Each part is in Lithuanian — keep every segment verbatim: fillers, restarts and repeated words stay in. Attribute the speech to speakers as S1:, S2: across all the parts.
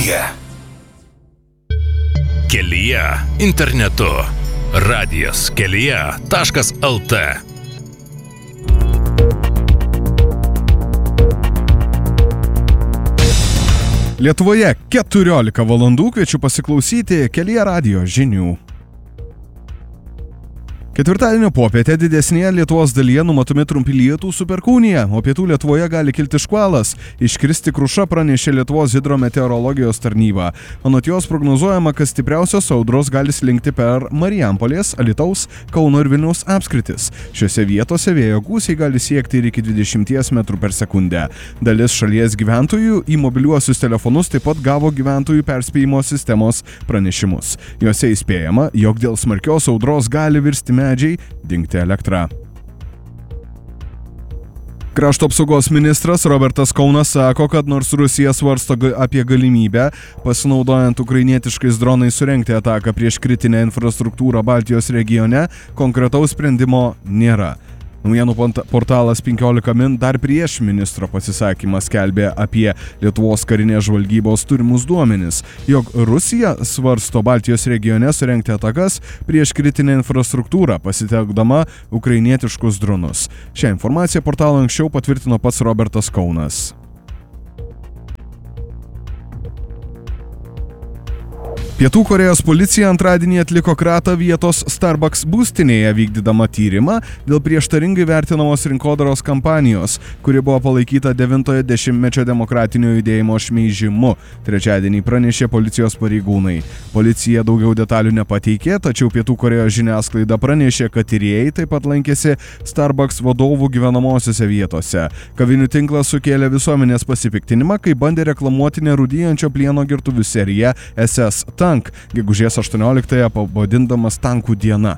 S1: Kelyje. Kelyje internetu. Radijas kelyje taškas lt.
S2: Lietuvoje keturiolika valandų, kviečiu pasiklausyti Kelyje radijo žinių. Ketvirtadienio popietę didesnėje Lietuvos dalyje numatomi trumpi lietūs su perkūnija, o pietų Lietuvoje gali kilti škvalas. Iškristi kruša pranešė Lietuvos hidrometeorologijos tarnyba. Anot jos prognozuojama, kad stipriausios audros gali slinkti per Marijampolės, Alytaus, Kauno ir Vilniaus apskritis. Šiose vietose vėjo gūsiai gali siekti ir iki dvidešimt metrų per sekundę. Dalis šalies gyventojų į mobiliuosius telefonus taip pat gavo gyventojų perspėjimo sistemos pranešimus. Juose įspėjama, jog dėl smarkios audros gali virsti medžiai, dingti elektra. Krašto apsaugos ministras Robertas Kaunas sako, kad nors Rusija svarsto apie galimybę, pasinaudojant ukrainietiškais dronais surengti ataką prieš kritinę infrastruktūrą Baltijos regione, konkretaus sprendimo nėra. Naujienų portalas penkiolika min dar prieš ministro pasisakymą skelbė apie Lietuvos karinės žvalgybos turimus duomenis, jog Rusija svarsto Baltijos regione surengti atakas prieš kritinę infrastruktūrą, pasitelkdama ukrainietiškus dronus. Šią informaciją portalą anksčiau patvirtino pats Robertas Kaunas. Pietų Korėjos policija antradienį atliko kratą vietos Starbucks būstinėje, vykdydama tyrimą dėl prieštaringai vertinamos rinkodaros kampanijos, kuri buvo palaikyta devintojo dešimtmečio demokratinio judėjimo šmeižimu. Trečiadienį pranešė policijos pareigūnai. Policija daugiau detalių nepateikė, tačiau Pietų Korėjos žiniasklaida pranešė, kad tyrėjai taip pat lankėsi Starbucks vadovų gyvenamosiose vietose. Kavinių tinklas sukėlė visuomenės pasipiktinimą, kai bandė reklamuoti nerūdijančio plieno gertuvių seriją S S Tank, gegužės aštuonioliktąją pavadindamas Tankų diena.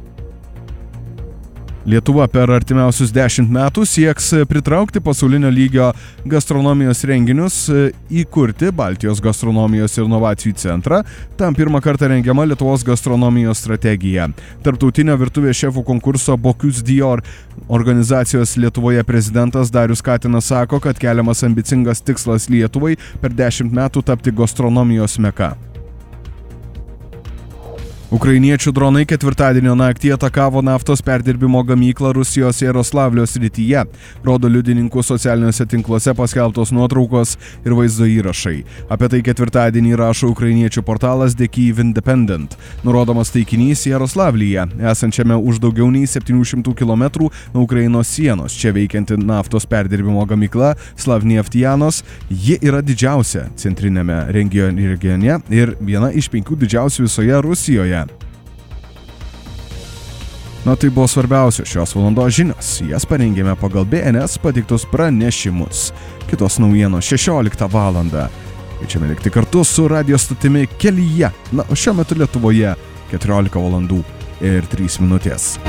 S2: Lietuva per artimiausius dešimt metų sieks pritraukti pasaulinio lygio gastronomijos renginius, įkurti Baltijos gastronomijos ir inovacijų centrą. Tam pirmą kartą rengiama Lietuvos gastronomijos strategija. Tarptautinio virtuvės šefų konkurso Bocuse d'Or organizacijos Lietuvoje prezidentas Darius Katinas sako, kad keliamas ambicingas tikslas Lietuvai per dešimt metų tapti gastronomijos meka. Ukrainiečių dronai ketvirtadienio naktį atakavo naftos perdirbimo gamyklą Rusijos Jaroslavlio srityje, rodo liudininkų socialiniuose tinkluose paskelbtos nuotraukos ir vaizdo įrašai. Apie tai ketvirtadienį rašo ukrainiečių portalas The Kyiv Independent. Nurodomas taikinys Jaroslavlyje, esančiame už daugiau nei septynių šimtų kilometrų nuo Ukrainos sienos. Čia veikianti naftos perdirbimo gamykla Slavneftyanos, ji yra didžiausia centrinėme regione ir viena iš penkių didžiausių visoje Rusijoje. Na tai buvo svarbiausios šios valandos žinios. Jas parengėme pagal B N S pateiktus pranešimus. Kitos naujienos šešioliktą valandą. Kviečiame likti kartu su radijo stotimi Kelyje. Na, o šiuo metu Lietuvoje keturiolika valandų ir trys minutės.